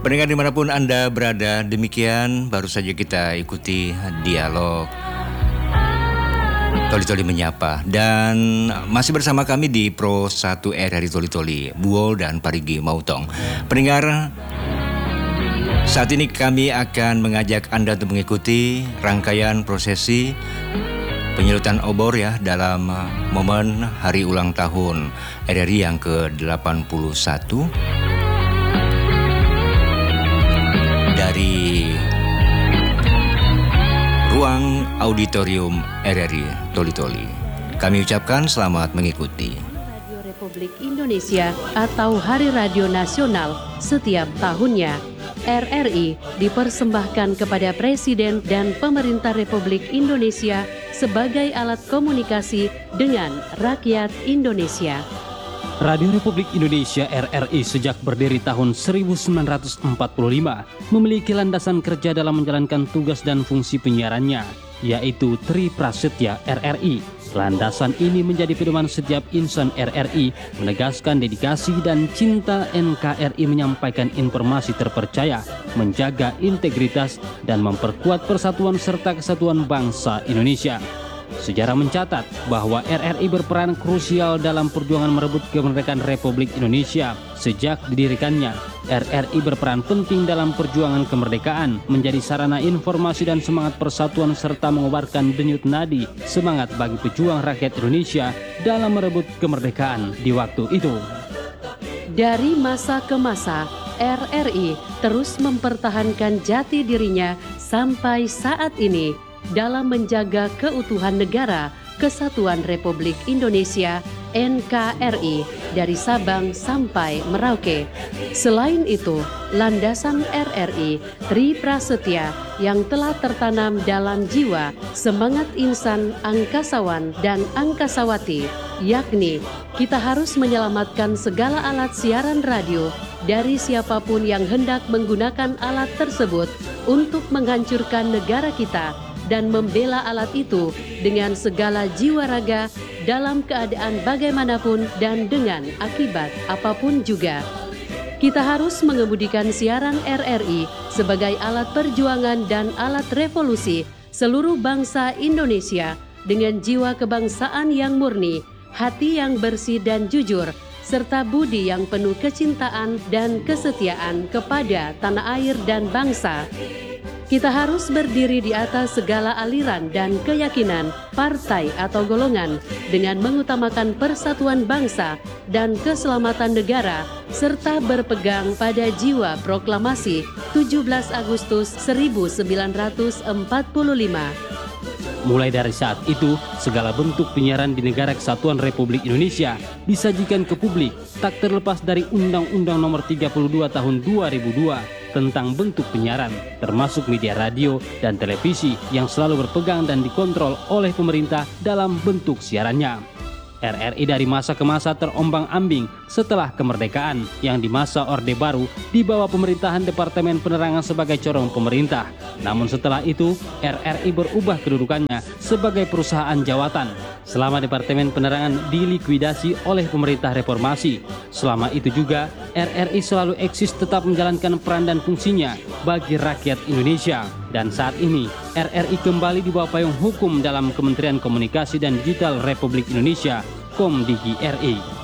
Pendengar dimanapun Anda berada, demikian baru saja kita ikuti dialog Toli-Toli Menyapa. Dan masih bersama kami di Pro 1 RRI Toli-Toli, Buol dan Parigi Mautong. Pendengar, saat ini kami akan mengajak Anda untuk mengikuti rangkaian prosesi penyelutan obor ya dalam momen hari ulang tahun RRI yang ke-81 dari ruang auditorium RRI Toli-Toli. Kami ucapkan selamat mengikuti. Radio Republik Indonesia atau Hari Radio Nasional setiap tahunnya, RRI dipersembahkan kepada Presiden dan Pemerintah Republik Indonesia sebagai alat komunikasi dengan rakyat Indonesia. Radio Republik Indonesia RRI sejak berdiri tahun 1945 memiliki landasan kerja dalam menjalankan tugas dan fungsi penyiarannya, yaitu Tri Prasetya RRI. Landasan ini menjadi pedoman setiap insan RRI, menegaskan dedikasi dan cinta NKRI menyampaikan informasi terpercaya, menjaga integritas, dan memperkuat persatuan serta kesatuan bangsa Indonesia. Sejarah mencatat bahwa RRI berperan krusial dalam perjuangan merebut kemerdekaan Republik Indonesia. Sejak didirikannya, RRI berperan penting dalam perjuangan kemerdekaan, menjadi sarana informasi dan semangat persatuan serta mengobarkan denyut nadi semangat bagi pejuang rakyat Indonesia dalam merebut kemerdekaan di waktu itu. Dari masa ke masa, RRI terus mempertahankan jati dirinya sampai saat ini dalam menjaga keutuhan negara, Kesatuan Republik Indonesia, NKRI, dari Sabang sampai Merauke. Selain itu, landasan RRI, Tri Prasetya, yang telah tertanam dalam jiwa semangat insan angkasawan dan angkasawati, yakni kita harus menyelamatkan segala alat siaran radio dari siapapun yang hendak menggunakan alat tersebut untuk menghancurkan negara kita, dan membela alat itu dengan segala jiwa raga dalam keadaan bagaimanapun dan dengan akibat apapun juga. Kita harus mengemudikan siaran RRI sebagai alat perjuangan dan alat revolusi seluruh bangsa Indonesia dengan jiwa kebangsaan yang murni, hati yang bersih dan jujur, serta budi yang penuh kecintaan dan kesetiaan kepada tanah air dan bangsa. Kita harus berdiri di atas segala aliran dan keyakinan, partai atau golongan, dengan mengutamakan persatuan bangsa dan keselamatan negara, serta berpegang pada jiwa proklamasi 17 Agustus 1945. Mulai dari saat itu, segala bentuk penyiaran di negara Kesatuan Republik Indonesia disajikan ke publik, tak terlepas dari Undang-Undang Nomor 32 Tahun 2002 tentang bentuk penyiaran, termasuk media radio dan televisi yang selalu berpegang dan dikontrol oleh pemerintah dalam bentuk siarannya. RRI dari masa ke masa terombang-ambing setelah kemerdekaan, yang di masa Orde Baru di bawah pemerintahan Departemen Penerangan sebagai corong pemerintah. Namun setelah itu, RRI berubah kedudukannya sebagai perusahaan jawatan selama Departemen Penerangan dilikuidasi oleh pemerintah reformasi. Selama itu juga, RRI selalu eksis tetap menjalankan peran dan fungsinya bagi rakyat Indonesia. Dan saat ini, RRI kembali di bawah payung hukum dalam Kementerian Komunikasi dan Digital Republik Indonesia, Komdigi RI.